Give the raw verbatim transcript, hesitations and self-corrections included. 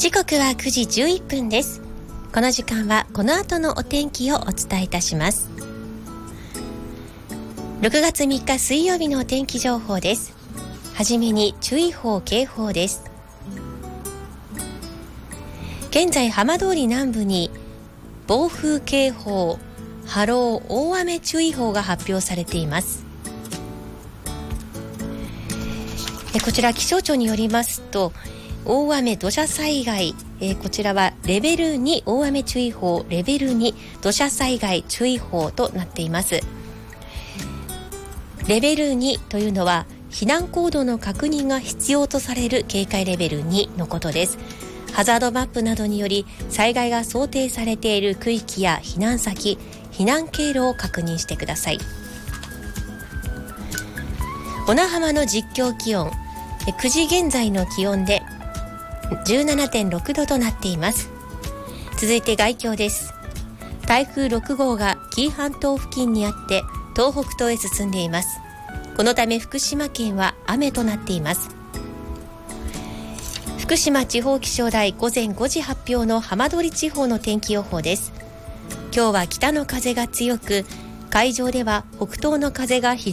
時刻はくじじゅういっぷんです。この時間はこの後のお天気をお伝えいたします。ろくがつみっか水曜日のお天気情報です。はじめに注意報警報です。現在浜通り南部に暴風警報、波浪、大雨注意報が発表されています。こちら気象庁によりますと、大雨土砂災害、えー、こちらはレベルに大雨注意報、レベルに土砂災害注意報となっています。レベルにというのは避難行動の確認が必要とされる警戒レベルにのことです。ハザードマップなどにより災害が想定されている区域や避難先、避難経路を確認してください。小名浜の実況気温、くじ現在の気温で じゅうななてんろくどとなっています。続いて概況です。台風ろく号が紀伊半島付近にあって東北東へ進んでいます。このため福島県は雨となっています。福島地方気象台午前ごじ発表の浜通り地方の天気予報です。今日は北の風が強く、海上では北東の風が非